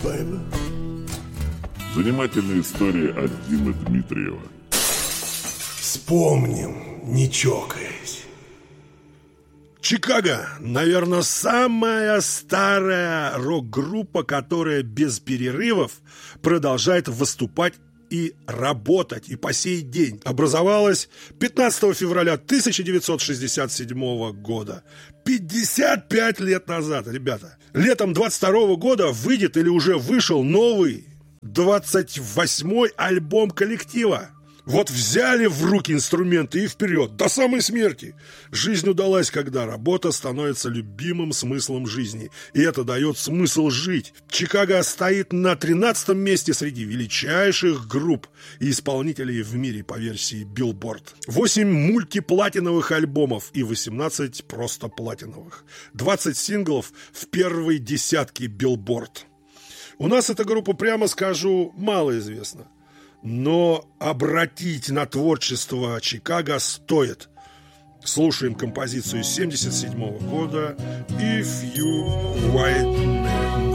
Занимательная история от Димы Дмитриева. Вспомним, не чокаясь. Чикаго, наверное, самая старая рок-группа, которая без перерывов продолжает выступать и работать, и по сей день. Образовалась 15 февраля 1967 года. 55 лет назад, ребята. Летом 22 года выйдет или уже вышел новый 28-й альбом коллектива. Вот взяли в руки инструменты и вперед, до самой смерти. Жизнь удалась, когда работа становится любимым смыслом жизни. И это дает смысл жить. Чикаго стоит на 13-м месте среди величайших групп и исполнителей в мире по версии Billboard. 8 мультиплатиновых альбомов и 18 просто платиновых. 20 синглов в первой десятке Billboard. У нас эта группа, прямо скажу, малоизвестна. Но обратить на творчество Чикаго стоит. Слушаем композицию 1977 года «If You White Man».